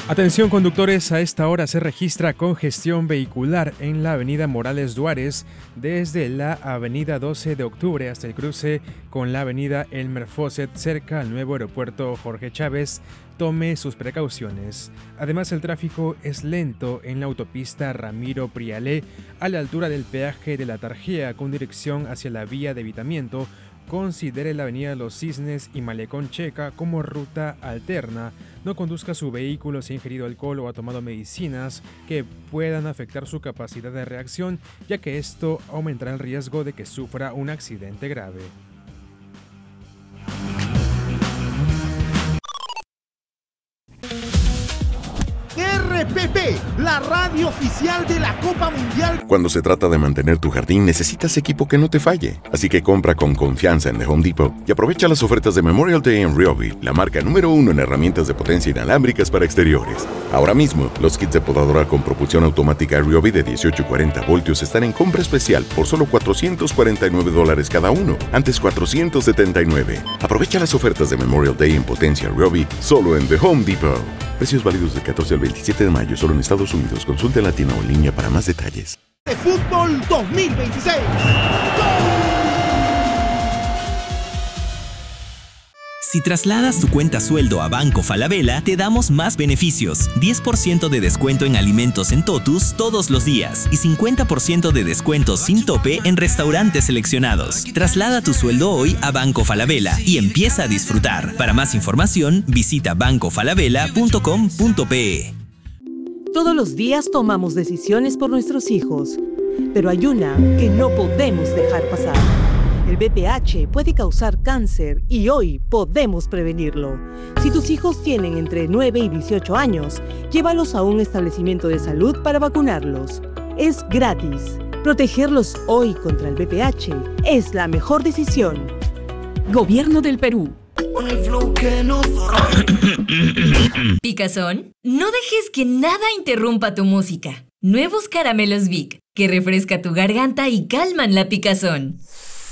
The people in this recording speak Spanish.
Atención conductores, a esta hora se registra congestión vehicular en la avenida Morales Duárez desde la avenida 12 de octubre hasta el cruce con la avenida Elmer Fosset cerca al nuevo aeropuerto Jorge Chávez. Tome sus precauciones. Además, el tráfico es lento en la autopista Ramiro Prialé a la altura del peaje de la Tarjea con dirección hacia la vía de evitamiento. Considere la avenida Los Cisnes y Malecón Checa como ruta alterna. No conduzca su vehículo si ha ingerido alcohol o ha tomado medicinas que puedan afectar su capacidad de reacción, ya que esto aumentará el riesgo de que sufra un accidente grave. RPP, la radio oficial de la Copa Mundial. Cuando se trata de mantener tu jardín, necesitas equipo que no te falle. Así que compra con confianza en The Home Depot y aprovecha las ofertas de Memorial Day en Ryobi, la marca número 1 en herramientas de potencia inalámbricas para exteriores. Ahora mismo, los kits de podadora con propulsión automática Ryobi de 18 y 40 voltios están en compra especial por solo $449 cada uno, antes $479. Aprovecha las ofertas de Memorial Day en potencia Ryobi solo en The Home Depot. Precios válidos del 14 al 27 de mayo solo en Estados Unidos. Consulte en la tienda o en línea para más detalles. De fútbol 2026. Si trasladas tu cuenta sueldo a Banco Falabella, te damos más beneficios. 10% de descuento en alimentos en Totus todos los días y 50% de descuento sin tope en restaurantes seleccionados. Traslada tu sueldo hoy a Banco Falabella y empieza a disfrutar. Para más información, visita bancofalabella.com.pe. Todos los días tomamos decisiones por nuestros hijos, pero hay una que no podemos dejar pasar. El VPH puede causar cáncer y hoy podemos prevenirlo. Si tus hijos tienen entre 9 y 18 años, llévalos a un establecimiento de salud para vacunarlos. Es gratis. Protegerlos hoy contra el VPH es la mejor decisión. Gobierno del Perú. Picazón, no dejes que nada interrumpa tu música. Nuevos caramelos Vic, que refresca tu garganta y calman la picazón.